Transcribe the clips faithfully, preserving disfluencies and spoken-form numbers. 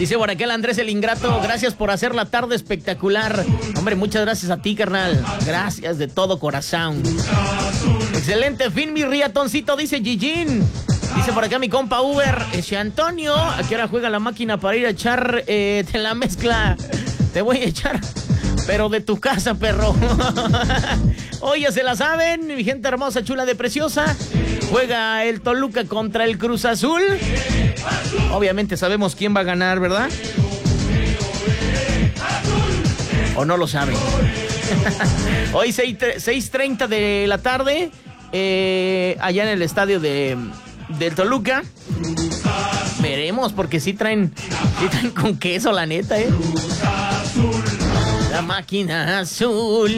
Dice por acá el Andrés el Ingrato, gracias por hacer la tarde espectacular. Hombre, muchas gracias a ti, carnal. Gracias de todo corazón. Excelente fin, mi riatoncito, dice Gigín. Dice por acá mi compa Uber, ese Antonio, ¿a qué hora juega la máquina para ir a echar eh, de la mezcla? Te voy a echar, pero de tu casa, perro. Oye, se la saben, mi gente hermosa, chula de preciosa. Juega el Toluca contra el Cruz Azul. Obviamente sabemos quién va a ganar, ¿verdad? ¿O no lo saben? Hoy seis treinta de la tarde, eh, allá en el estadio de, del Toluca. Veremos, porque sí traen, sí traen con queso, la neta, ¿eh? La máquina azul.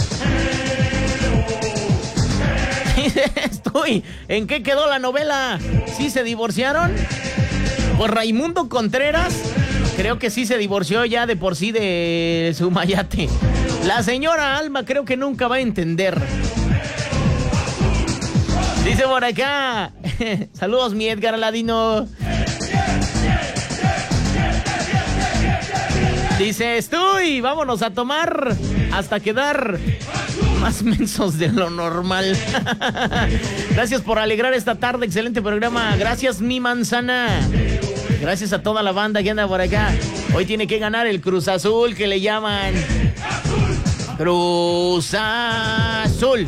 Estoy. ¿En qué quedó la novela? ¿Sí se divorciaron? Pues Raimundo Contreras, creo que sí se divorció ya de por sí de su mayate. La señora Alma creo que nunca va a entender. Dice por acá. Saludos, mi Edgar Aladino. Dice, estoy, vámonos a tomar hasta quedar más mensos de lo normal. Gracias por alegrar esta tarde, excelente programa. Gracias, mi manzana. Gracias a toda la banda que anda por acá. Hoy tiene que ganar el Cruz Azul, que le llaman Cruz Azul.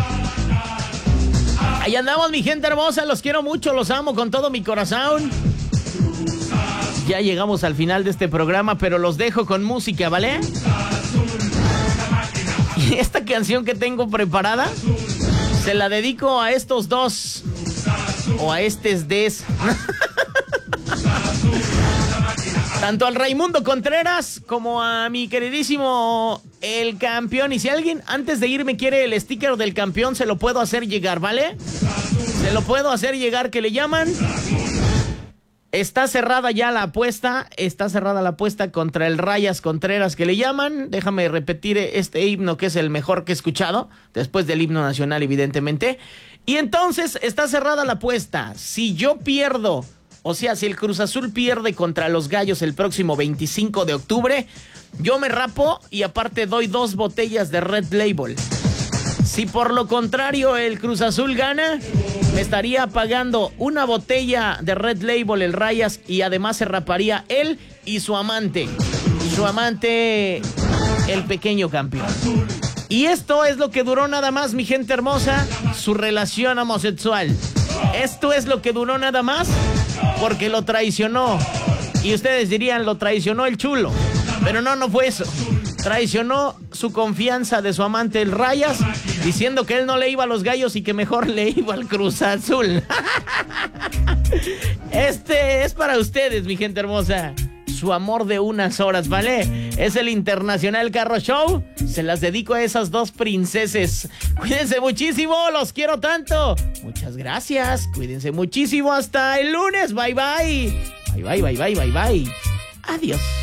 Ahí andamos, mi gente hermosa, los quiero mucho, los amo con todo mi corazón. Ya llegamos al final de este programa, pero los dejo con música, ¿vale? Y esta canción que tengo preparada se la dedico a estos dos, o a estes des. Tanto al Raimundo Contreras como a mi queridísimo el campeón. Y si alguien antes de irme quiere el sticker del campeón, se lo puedo hacer llegar, ¿vale? Se lo puedo hacer llegar, que le llaman. Está cerrada ya la apuesta, está cerrada la apuesta contra el Rayas Contreras, que le llaman. Déjame repetir este himno, que es el mejor que he escuchado, después del himno nacional, evidentemente. Y entonces está cerrada la apuesta. Si yo pierdo, o sea, si el Cruz Azul pierde contra los Gallos el próximo veinticinco de octubre, yo me rapo y aparte doy dos botellas de Red Label. Si por lo contrario el Cruz Azul gana, me estaría pagando una botella de Red Label el Rayas, y además se raparía él y su amante. Su amante, el pequeño campeón. Y esto es lo que duró nada más, mi gente hermosa, su relación homosexual. Esto es lo que duró nada más porque lo traicionó. Y ustedes dirían, lo traicionó el chulo. Pero no, no fue eso. Traicionó su confianza de su amante el Rayas, diciendo que él no le iba a los Gallos y que mejor le iba al Cruz Azul. Este es para ustedes, mi gente hermosa. Su amor de unas horas, ¿vale? Es el Internacional Carro Show. Se las dedico a esas dos princeses. Cuídense muchísimo, los quiero tanto. Muchas gracias, cuídense muchísimo. Hasta el lunes, bye bye. Bye bye, bye bye, bye bye. Adiós.